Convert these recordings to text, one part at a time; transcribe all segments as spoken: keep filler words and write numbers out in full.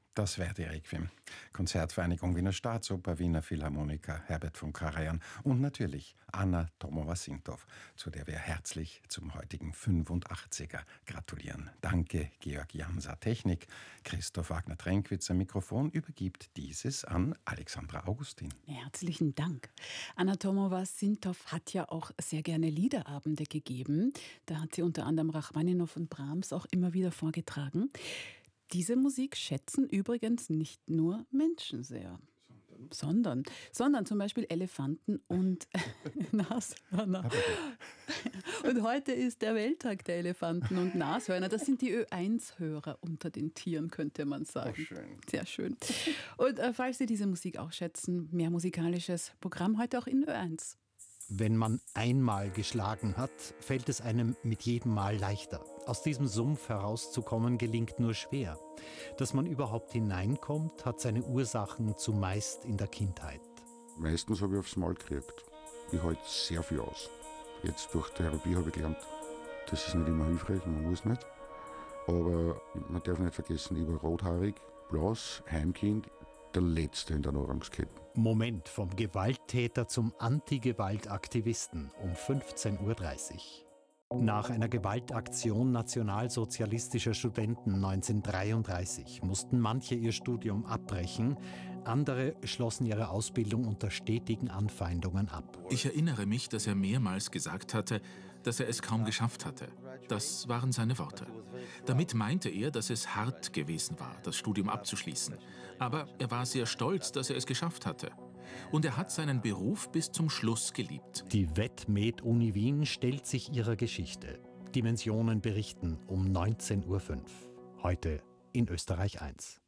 Das Verdi-Requiem. Konzertvereinigung Wiener Staatsoper, Wiener Philharmoniker, Herbert von Karajan und natürlich Anna Tomova-Sintow, zu der wir herzlich zum heutigen fünfundachtziger gratulieren. Danke, Georg Jansa Technik. Christoph Wagner-Trenkwitzer Mikrofon übergibt dieses an Alexandra Augustin. Herzlichen Dank. Anna Tomova-Sintow hat ja auch sehr gerne Liederabende gegeben. Da hat sie unter anderem Rachmaninow und Brahms auch immer wieder vorgetragen. Diese Musik schätzen übrigens nicht nur Menschen sehr, sondern, sondern zum Beispiel Elefanten und Nashörner. Und heute ist der Welttag der Elefanten und Nashörner. Das sind die Ö eins Hörer unter den Tieren, könnte man sagen. Oh, schön. Sehr schön. Und äh, falls Sie diese Musik auch schätzen, mehr musikalisches Programm heute auch in Ö eins. Wenn man einmal geschlagen hat, fällt es einem mit jedem Mal leichter. Aus diesem Sumpf herauszukommen gelingt nur schwer. Dass man überhaupt hineinkommt, hat seine Ursachen zumeist in der Kindheit. Meistens habe ich aufs Maul gekriegt. Ich halte sehr viel aus. Jetzt durch Therapie habe ich gelernt, das ist nicht immer hilfreich, man muss nicht. Aber man darf nicht vergessen, ich war rothaarig, blass, Heimkind, der Letzte in der Nahrungskette. Moment vom Gewalttäter zum Anti-Gewalt-Aktivisten um fünfzehn Uhr dreißig. Nach einer Gewaltaktion nationalsozialistischer Studenten neunzehnhundertdreiunddreißig mussten manche ihr Studium abbrechen, andere schlossen ihre Ausbildung unter stetigen Anfeindungen ab. Ich erinnere mich, dass er mehrmals gesagt hatte, dass er es kaum geschafft hatte. Das waren seine Worte. Damit meinte er, dass es hart gewesen war, das Studium abzuschließen. Aber er war sehr stolz, dass er es geschafft hatte. Und er hat seinen Beruf bis zum Schluss geliebt. Die Wett-Med-Uni Wien stellt sich ihrer Geschichte. Dimensionen berichten um neunzehn Uhr fünf. Heute in Österreich eins.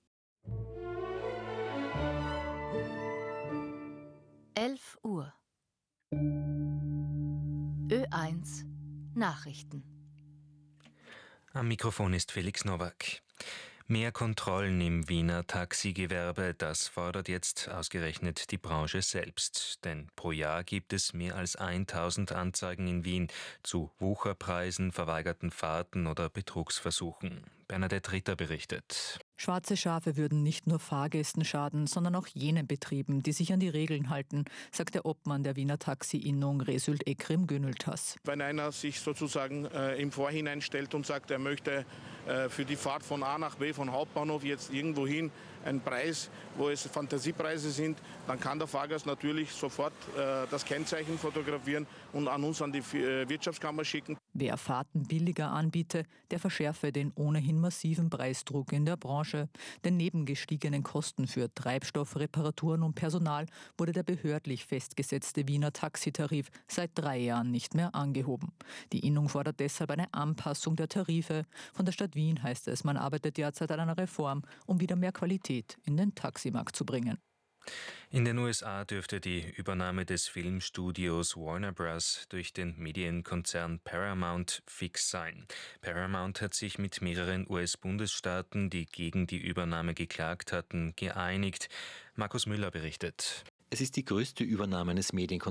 elf Uhr. Ö eins Nachrichten. Am Mikrofon ist Felix Nowak. Mehr Kontrollen im Wiener Taxigewerbe, das fordert jetzt ausgerechnet die Branche selbst. Denn pro Jahr gibt es mehr als tausend Anzeigen in Wien zu Wucherpreisen, verweigerten Fahrten oder Betrugsversuchen. Bernadette Ritter berichtet. Schwarze Schafe würden nicht nur Fahrgästen schaden, sondern auch jenen Betrieben, die sich an die Regeln halten, sagt der Obmann der Wiener Taxi-Innung Result Ekrem Gönültas. Wenn einer sich sozusagen äh, im Vorhinein stellt und sagt, er möchte äh, für die Fahrt von A nach B, von Hauptbahnhof jetzt irgendwo hin, einen Preis, wo es Fantasiepreise sind, dann kann der Fahrgast natürlich sofort äh, das Kennzeichen fotografieren und an uns, an die äh, Wirtschaftskammer schicken. Wer Fahrten billiger anbiete, der verschärfe den ohnehin massiven Preisdruck in der Branche. Denn neben gestiegenen Kosten für Treibstoff, Reparaturen und Personal wurde der behördlich festgesetzte Wiener Taxitarif seit drei Jahren nicht mehr angehoben. Die Innung fordert deshalb eine Anpassung der Tarife. Von der Stadt Wien heißt es, man arbeitet derzeit an einer Reform, um wieder mehr Qualität in den Taximarkt zu bringen. In den U S A dürfte die Übernahme des Filmstudios Warner Bros. Durch den Medienkonzern Paramount fix sein. Paramount hat sich mit mehreren U S-Bundesstaaten, die gegen die Übernahme geklagt hatten, geeinigt. Markus Müller berichtet. Es ist die größte Übernahme eines Medienkonzerns